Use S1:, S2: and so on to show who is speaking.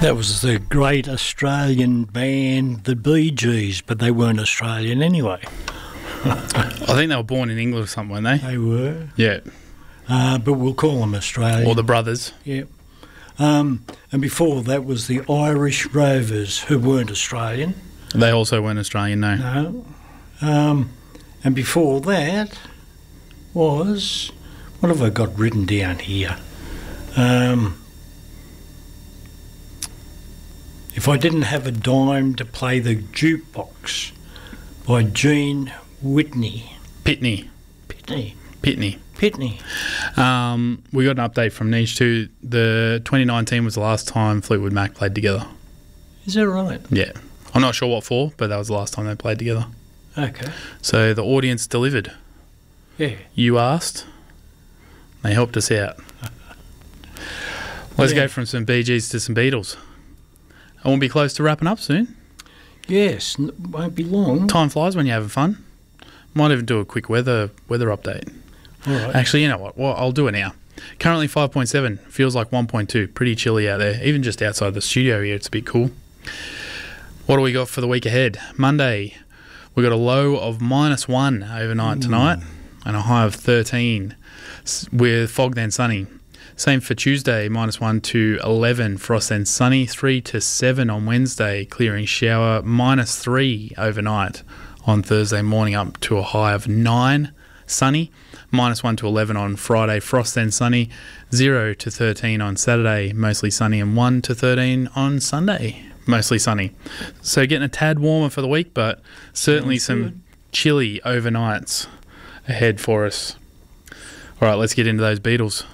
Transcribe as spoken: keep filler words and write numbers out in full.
S1: That was the great Australian band, the Bee Gees, but they weren't Australian anyway.
S2: I think they were born in England or something, weren't they?
S1: They were.
S2: Yeah.
S1: Uh, but we'll call them Australian.
S2: Or the Brothers.
S1: Yeah. Um, and before that was the Irish Rovers, who weren't Australian.
S2: They also weren't Australian, no.
S1: No. Um, and before that was... What have I got written down here? Um, if I didn't have a dime to play the jukebox by Gene Whitney.
S2: Pitney.
S1: Pitney.
S2: Pitney.
S1: Pitney.
S2: Um, we got an update from Niche too. The twenty nineteen was the last time Fleetwood Mac played together.
S1: Is that right?
S2: Yeah. I'm not sure what for, but that was the last time they played together.
S1: Okay.
S2: So the audience delivered.
S1: Yeah.
S2: You asked. They helped us out. Let's
S1: Yeah.
S2: go from some Bee Gees to some Beatles. I won't be close to wrapping up soon.
S1: Yes, n- won't be long.
S2: Time flies when you're having fun. Might even do a quick weather weather update.
S1: All right.
S2: Actually, you know what? Well, I'll do it now. Currently five point seven. Feels like one point two. Pretty chilly out there. Even just outside the studio here, it's a bit cool. What do we got for the week ahead? Monday, we got a low of minus one overnight tonight and a high of thirteen s- with fog then sunny. Same for Tuesday, minus one to eleven, frost then sunny. three to seven on Wednesday, clearing shower. Minus three overnight on Thursday morning, up to a high of nine, sunny. Minus one to eleven on Friday, frost then sunny. zero to thirteen on Saturday, mostly sunny. And one to thirteen on Sunday, mostly sunny. So getting a tad warmer for the week, but certainly
S1: Sounds
S2: some
S1: good.
S2: chilly overnights ahead for us. All right, let's get into those Beatles.